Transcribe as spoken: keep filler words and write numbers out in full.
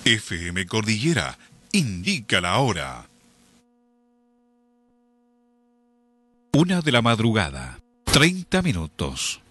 F M Cordillera indica la hora. Una de la madrugada, treinta minutos.